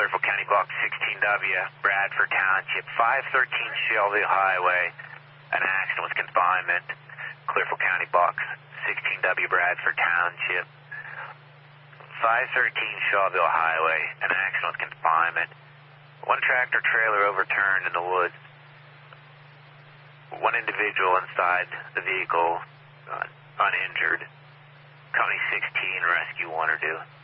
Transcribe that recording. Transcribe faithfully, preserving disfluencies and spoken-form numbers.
Clearfield County Block sixteen W, Bradford Township, five thirteen Shelbyville Highway. An accident with confinement. Clearfield County Block sixteen W, Bradford Township, five thirteen Shelbyville Highway. An accident with confinement. One tractor trailer overturned in the woods. One individual inside the vehicle uh, uninjured. Company sixteen, rescue one or two.